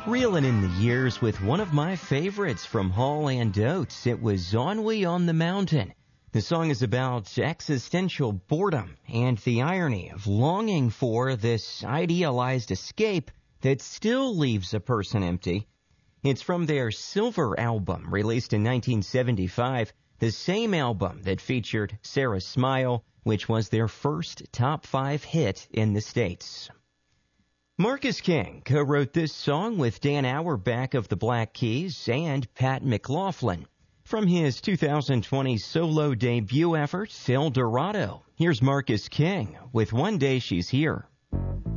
Reeling in the years with one of my favorites from Hall and Oates. It was Ennui on the Mountain. The song is about existential boredom and the irony of longing for this idealized escape that still leaves a person empty. It's from their Silver album, released in 1975, the same album that featured Sarah Smile, which was their first top 5 hit in the States. Marcus King co-wrote this song with Dan Auerbach of the Black Keys and Pat McLaughlin. From his 2020 solo debut effort, El Dorado, here's Marcus King with One Day She's Here.